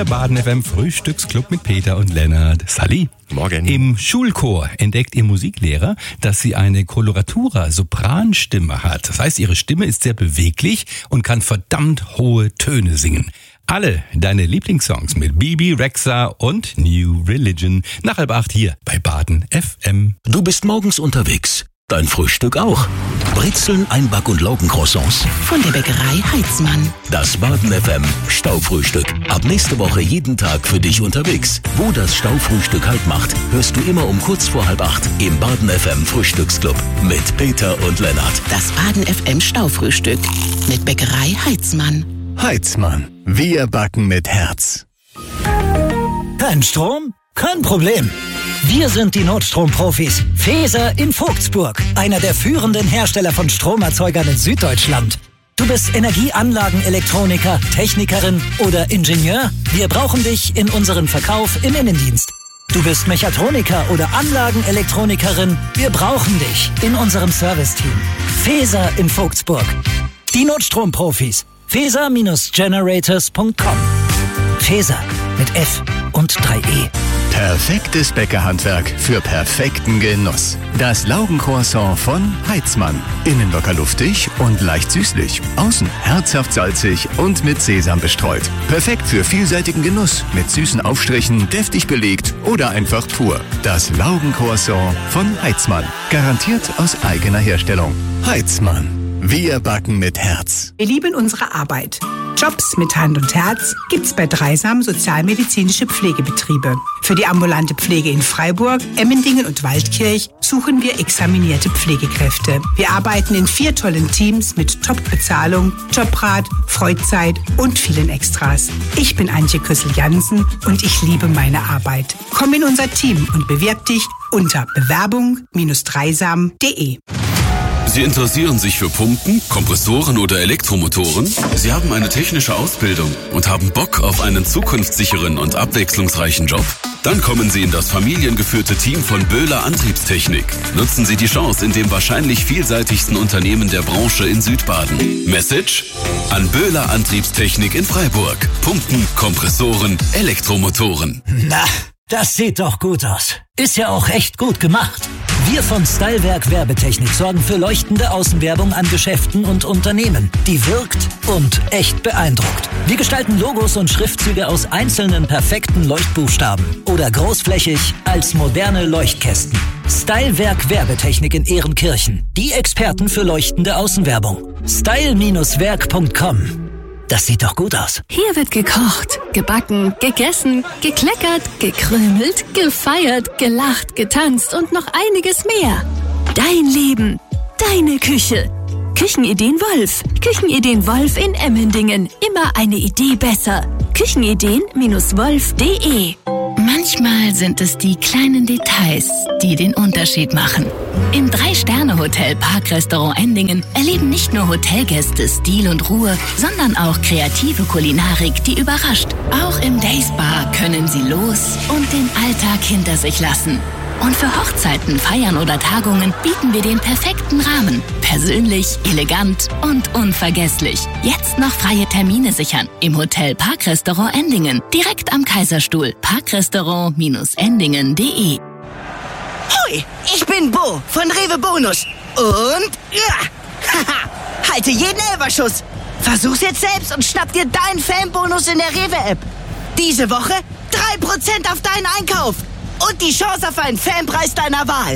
Der Baden FM Frühstücksclub mit Peter und Lennart. Sally. Morgen. Im Schulchor entdeckt ihr Musiklehrer, dass sie eine Coloratura-Sopranstimme hat. Das heißt, ihre Stimme ist sehr beweglich und kann verdammt hohe Töne singen. Alle deine Lieblingssongs mit Bibi Rexha und New Religion nach 7:30 hier bei Baden FM. Du bist morgens unterwegs. Dein Frühstück auch. Brezeln, Einback- und Laugencroissants. Von der Bäckerei Heitzmann. Das Baden FM Staufrühstück. Ab nächste Woche jeden Tag für dich unterwegs. Wo das Staufrühstück Halt macht, hörst du immer um kurz vor 7:30 im Baden FM Frühstücksclub mit Peter und Lennart. Das Baden FM Staufrühstück mit Bäckerei Heitzmann. Heitzmann. Wir backen mit Herz. Kein Strom? Kein Problem. Wir sind die Notstromprofis. Feser in Vogtsburg, einer der führenden Hersteller von Stromerzeugern in Süddeutschland. Du bist Energieanlagenelektroniker, Technikerin oder Ingenieur? Wir brauchen dich in unserem Verkauf im Innendienst. Du bist Mechatroniker oder Anlagenelektronikerin? Wir brauchen dich in unserem Serviceteam. Feser in Vogtsburg. Die Notstromprofis. Feser-generators.com. Feser mit F und 3E. Perfektes Bäckerhandwerk für perfekten Genuss. Das Laugencroissant von Heitzmann. Innen locker luftig und leicht süßlich. Außen herzhaft salzig und mit Sesam bestreut. Perfekt für vielseitigen Genuss. Mit süßen Aufstrichen, deftig belegt oder einfach pur. Das Laugencroissant von Heitzmann. Garantiert aus eigener Herstellung. Heitzmann. Wir backen mit Herz. Wir lieben unsere Arbeit. Jobs mit Hand und Herz gibt's bei Dreisam Sozialmedizinische Pflegebetriebe. Für die ambulante Pflege in Freiburg, Emmendingen und Waldkirch suchen wir examinierte Pflegekräfte. Wir arbeiten in 4 tollen Teams mit Top-Bezahlung, Jobrat, Freizeit und vielen Extras. Ich bin Antje Küssel-Jansen und ich liebe meine Arbeit. Komm in unser Team und bewirb dich unter bewerbung-dreisam.de. Sie interessieren sich für Pumpen, Kompressoren oder Elektromotoren? Sie haben eine technische Ausbildung und haben Bock auf einen zukunftssicheren und abwechslungsreichen Job? Dann kommen Sie in das familiengeführte Team von Böhler Antriebstechnik. Nutzen Sie die Chance in dem wahrscheinlich vielseitigsten Unternehmen der Branche in Südbaden. Message? An Böhler Antriebstechnik in Freiburg. Pumpen, Kompressoren, Elektromotoren. Na, das sieht doch gut aus. Ist ja auch echt gut gemacht. Wir von Stylewerk Werbetechnik sorgen für leuchtende Außenwerbung an Geschäften und Unternehmen, die wirkt und echt beeindruckt. Wir gestalten Logos und Schriftzüge aus einzelnen perfekten Leuchtbuchstaben oder großflächig als moderne Leuchtkästen. Stylewerk Werbetechnik in Ehrenkirchen. Die Experten für leuchtende Außenwerbung. Style-werk.com. Das sieht doch gut aus. Hier wird gekocht, gebacken, gegessen, gekleckert, gekrümelt, gefeiert, gelacht, getanzt und noch einiges mehr. Dein Leben, deine Küche. Küchenideen Wolf. Küchenideen Wolf in Emmendingen. Immer eine Idee besser. Küchenideen-wolf.de. Manchmal sind es die kleinen Details, die den Unterschied machen. Im 3-Sterne-Hotel Parkrestaurant Endingen erleben nicht nur Hotelgäste Stil und Ruhe, sondern auch kreative Kulinarik, die überrascht. Auch im Dayspa können Sie los und den Alltag hinter sich lassen. Und für Hochzeiten, Feiern oder Tagungen bieten wir den perfekten Rahmen. Persönlich, elegant und unvergesslich. Jetzt noch freie Termine sichern. Im Hotel Parkrestaurant Endingen. Direkt am Kaiserstuhl. Parkrestaurant-endingen.de. Hoi, ich bin Bo von Rewe Bonus. Und ja, haha, halte jeden Elferschuss. Versuch's jetzt selbst und schnapp dir deinen Fanbonus in der Rewe-App. Diese Woche 3% auf deinen Einkauf. Und die Chance auf einen Fanpreis deiner Wahl.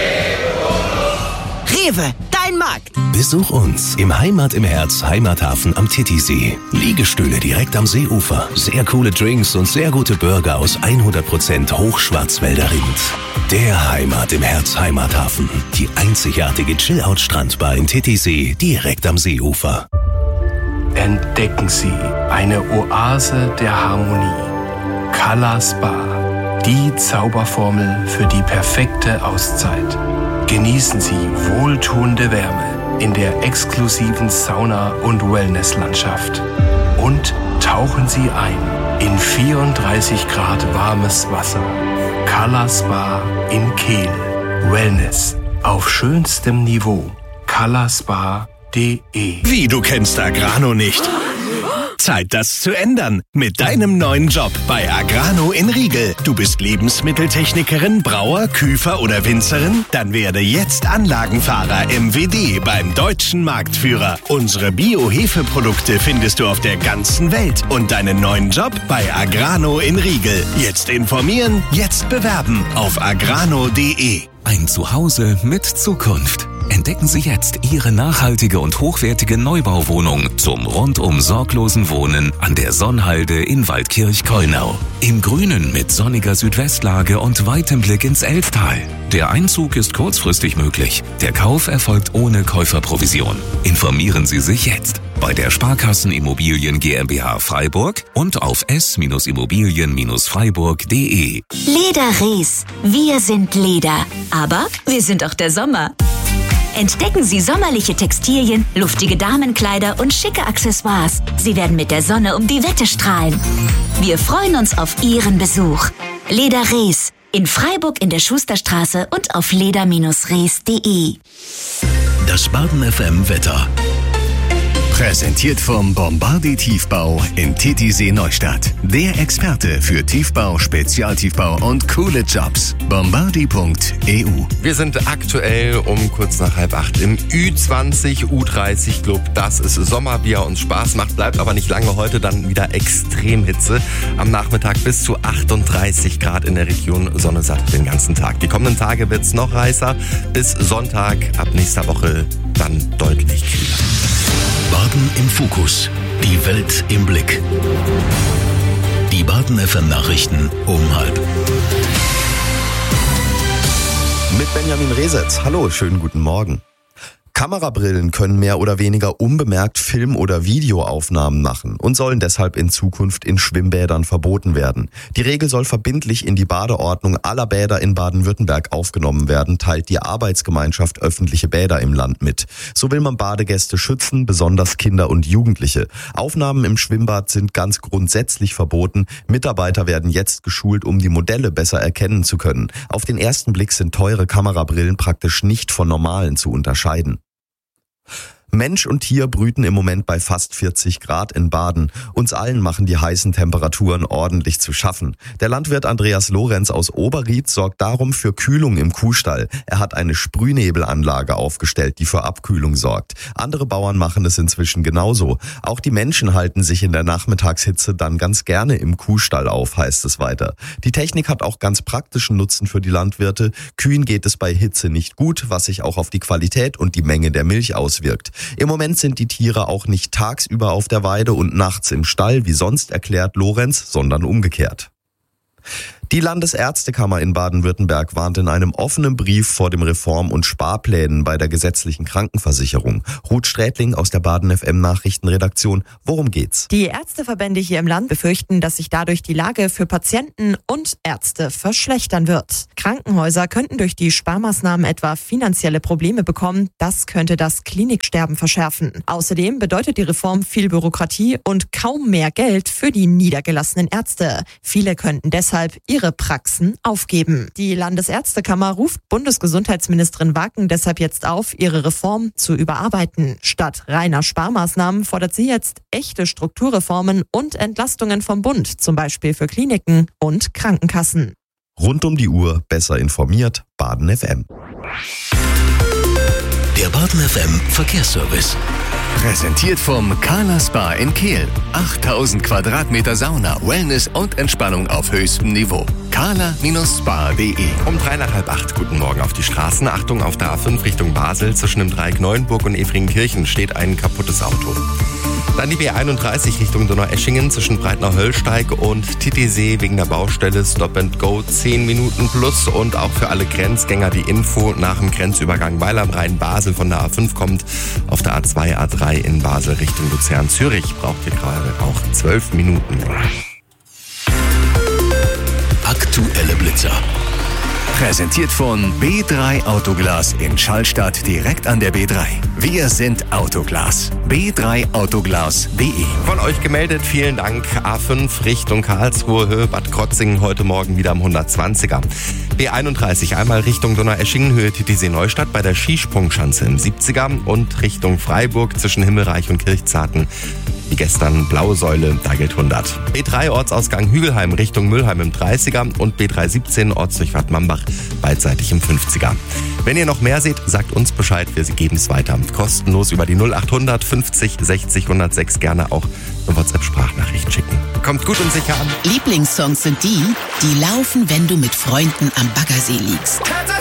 Rewe, dein Markt. Besuch uns im Heimat im Herz Heimathafen am Titisee. Liegestühle direkt am Seeufer. Sehr coole Drinks und sehr gute Burger aus 100% Hochschwarzwälder Rind. Der Heimat im Herz Heimathafen. Die einzigartige Chill-Out-Strandbar in Titisee direkt am Seeufer. Entdecken Sie eine Oase der Harmonie. Color Spa. Die Zauberformel für die perfekte Auszeit. Genießen Sie wohltuende Wärme in der exklusiven Sauna- und Wellnesslandschaft. Und tauchen Sie ein in 34 Grad warmes Wasser. Color Spa in Kehl. Wellness auf schönstem Niveau. colorspa.de. Wie, du kennst Agrano nicht? Zeit, das zu ändern. Mit deinem neuen Job bei Agrano in Riegel. Du bist Lebensmitteltechnikerin, Brauer, Küfer oder Winzerin? Dann werde jetzt Anlagenfahrer MWD beim deutschen Marktführer. Unsere Bio-Hefeprodukte findest du auf der ganzen Welt. Und deinen neuen Job bei Agrano in Riegel. Jetzt informieren, jetzt bewerben auf agrano.de. Ein Zuhause mit Zukunft. Entdecken Sie jetzt Ihre nachhaltige und hochwertige Neubauwohnung zum rundum sorglosen Wohnen an der Sonnhalde in Waldkirch-Kollnau. Im Grünen mit sonniger Südwestlage und weitem Blick ins Elftal. Der Einzug ist kurzfristig möglich. Der Kauf erfolgt ohne Käuferprovision. Informieren Sie sich jetzt bei der Sparkassen Immobilien GmbH Freiburg und auf s-immobilien-freiburg.de. Leder Rees. Wir sind Leder. Aber wir sind auch der Sommer. Entdecken Sie sommerliche Textilien, luftige Damenkleider und schicke Accessoires. Sie werden mit der Sonne um die Wette strahlen. Wir freuen uns auf Ihren Besuch. Leder Rees. In Freiburg in der Schusterstraße und auf leder-rees.de. Das Baden FM Wetter. Präsentiert vom Bombardier Tiefbau in Titisee Neustadt. Der Experte für Tiefbau, Spezialtiefbau und coole Jobs. Bombardier.eu. Wir sind aktuell um kurz nach 7:30 im Ü20 U30 Club. Das ist Sommer, wie er uns Spaß macht, bleibt aber nicht lange. Heute dann wieder Extremhitze. Am Nachmittag bis zu 38 Grad in der Region, Sonne satt den ganzen Tag. Die kommenden Tage wird's noch heißer. Bis Sonntag, ab nächster Woche dann deutlich kühler. Baden im Fokus. Die Welt im Blick. Die Baden FM Nachrichten um 12:30. Mit Benjamin Resetz. Hallo, schönen guten Morgen. Kamerabrillen können mehr oder weniger unbemerkt Film- oder Videoaufnahmen machen und sollen deshalb in Zukunft in Schwimmbädern verboten werden. Die Regel soll verbindlich in die Badeordnung aller Bäder in Baden-Württemberg aufgenommen werden, teilt die Arbeitsgemeinschaft Öffentliche Bäder im Land mit. So will man Badegäste schützen, besonders Kinder und Jugendliche. Aufnahmen im Schwimmbad sind ganz grundsätzlich verboten. Mitarbeiter werden jetzt geschult, um die Modelle besser erkennen zu können. Auf den ersten Blick sind teure Kamerabrillen praktisch nicht von normalen zu unterscheiden. Mensch und Tier brüten im Moment bei fast 40 Grad in Baden. Uns allen machen die heißen Temperaturen ordentlich zu schaffen. Der Landwirt Andreas Lorenz aus Oberried sorgt darum für Kühlung im Kuhstall. Er hat eine Sprühnebelanlage aufgestellt, die für Abkühlung sorgt. Andere Bauern machen es inzwischen genauso. Auch die Menschen halten sich in der Nachmittagshitze dann ganz gerne im Kuhstall auf, heißt es weiter. Die Technik hat auch ganz praktischen Nutzen für die Landwirte. Kühen geht es bei Hitze nicht gut, was sich auch auf die Qualität und die Menge der Milch auswirkt. Im Moment sind die Tiere auch nicht tagsüber auf der Weide und nachts im Stall, wie sonst, erklärt Lorenz, sondern umgekehrt. Die Landesärztekammer in Baden-Württemberg warnt in einem offenen Brief vor dem Reform- und Sparplänen bei der gesetzlichen Krankenversicherung. Ruth Strätling aus der Baden FM Nachrichtenredaktion. Worum geht's? Die Ärzteverbände hier im Land befürchten, dass sich dadurch die Lage für Patienten und Ärzte verschlechtern wird. Krankenhäuser könnten durch die Sparmaßnahmen etwa finanzielle Probleme bekommen. Das könnte das Kliniksterben verschärfen. Außerdem bedeutet die Reform viel Bürokratie und kaum mehr Geld für die niedergelassenen Ärzte. Viele könnten deshalb ihre Praxen aufgeben. Die Landesärztekammer ruft Bundesgesundheitsministerin Wacken deshalb jetzt auf, ihre Reform zu überarbeiten. Statt reiner Sparmaßnahmen fordert sie jetzt echte Strukturreformen und Entlastungen vom Bund, zum Beispiel für Kliniken und Krankenkassen. Rund um die Uhr besser informiert, Baden FM. Der Baden FM Verkehrsservice. Präsentiert vom Kala Spa in Kehl. 8000 Quadratmeter Sauna, Wellness und Entspannung auf höchstem Niveau. kala-spa.de. Um 7:45, guten Morgen auf die Straßen. Achtung, auf der A5 Richtung Basel zwischen dem Dreieck Neuenburg und Efringkirchen steht ein kaputtes Auto. Dann die B31 Richtung Donaueschingen zwischen Breitner-Höllsteig und Titisee wegen der Baustelle Stop and Go 10 Minuten plus. Und auch für alle Grenzgänger die Info nach dem Grenzübergang, weil am Rhein-Basel von der A5 kommt. Auf der A2, A3 in Basel Richtung Luzern-Zürich braucht ihr gerade auch 12 Minuten. Aktuelle Blitzer. Präsentiert von B3 Autoglas in Schallstadt direkt an der B3. Wir sind Autoglas. b3autoglas.de. Von euch gemeldet, vielen Dank. A5 Richtung Karlsruhe, Höhe Bad Krotzingen, heute Morgen wieder am 120er. B31 einmal Richtung Donaueschingen, Höhe Titisee Neustadt bei der Skisprungschanze im 70er und Richtung Freiburg zwischen Himmelreich und Kirchzarten Wie gestern Blaue Säule, da gilt 100. B3 Ortsausgang Hügelheim Richtung Müllheim im 30er und B317 Ortsdurchfahrt Mambach beidseitig im 50er. Wenn ihr noch mehr seht, sagt uns Bescheid, wir geben es weiter. Kostenlos über die 0800 50 60 106 gerne auch eine WhatsApp-Sprachnachricht schicken. Kommt gut und sicher an. Lieblingssongs sind die laufen, wenn du mit Freunden am Baggersee liegst.